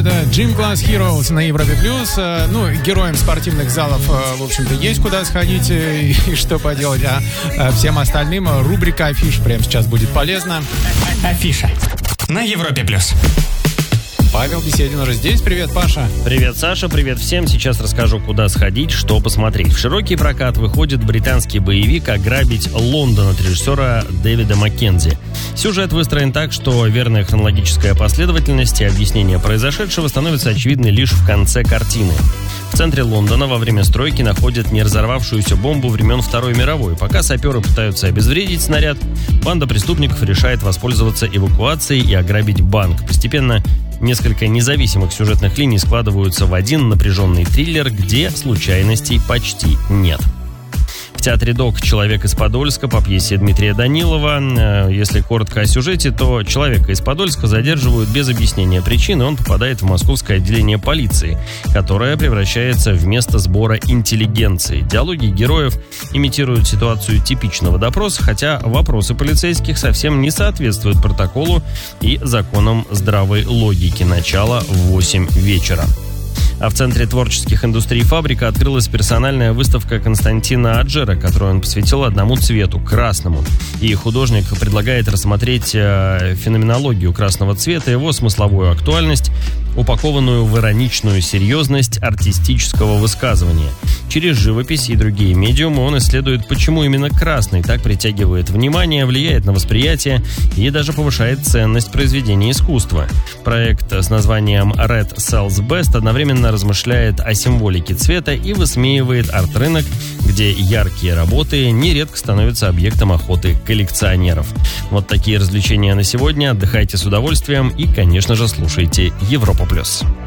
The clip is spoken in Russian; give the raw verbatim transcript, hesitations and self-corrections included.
Это Gym Class Heroes на Европе Плюс. Ну, героям спортивных залов, в общем-то, есть куда сходить и что поделать. А всем остальным рубрика «Афиша» прямо сейчас будет полезна. Афиша на Европе Плюс. Павел Беседин уже здесь. Привет, Паша. Привет, Саша. Привет всем. Сейчас расскажу, куда сходить, что посмотреть. В широкий прокат выходит британский боевик «Ограбить Лондон» от режиссера Дэвида Маккензи. Сюжет выстроен так, что верная хронологическая последовательность и объяснение произошедшего становится очевидной лишь в конце картины. В центре Лондона во время стройки находят неразорвавшуюся бомбу времен Второй мировой. Пока саперы пытаются обезвредить снаряд, банда преступников решает воспользоваться эвакуацией и ограбить банк. Постепенно несколько независимых сюжетных линий складываются в один напряженный триллер, где случайностей почти нет. В театре ДОК «Человек из Подольска» по пьесе Дмитрия Данилова. Если коротко о сюжете, то человека из Подольска задерживают без объяснения причин, и он попадает в московское отделение полиции, которое превращается в место сбора интеллигенции. Диалоги героев имитируют ситуацию типичного допроса, хотя вопросы полицейских совсем не соответствуют протоколу и законам здравой логики. Начало в восемь вечера. А в Центре творческих индустрий «Фабрика» открылась персональная выставка Константина Аджера, которую он посвятил одному цвету – красному. И художник предлагает рассмотреть э, феноменологию красного цвета, его смысловую актуальность, упакованную в ироничную серьезность артистического высказывания. Через живопись и другие медиумы он исследует, почему именно красный так притягивает внимание, влияет на восприятие и даже повышает ценность произведения искусства. Проект с названием Red Sells Best одновременно размышляет о символике цвета и высмеивает арт-рынок, где яркие работы нередко становятся объектом охоты коллекционеров. Вот такие развлечения на сегодня. Отдыхайте с удовольствием и, конечно же, слушайте Европа Плюс.